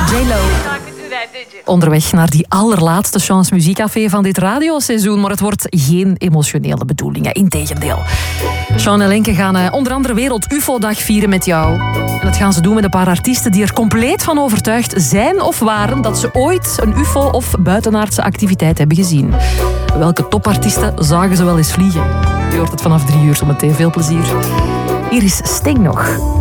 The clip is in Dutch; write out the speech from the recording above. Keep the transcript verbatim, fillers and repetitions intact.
J-Lo. Onderweg naar die allerlaatste Chance Muziekcafé van dit radioseizoen. Maar het wordt geen emotionele bedoelingen. Integendeel. Sean en Lenke gaan uh, onder andere Wereld U F O-dag vieren met jou. En dat gaan ze doen met een paar artiesten die er compleet van overtuigd zijn of waren dat ze ooit een U F O of buitenaardse activiteit hebben gezien. Welke topartiesten zagen ze wel eens vliegen? Je hoort het vanaf drie uur zometeen. Veel plezier. Hier is Sting nog.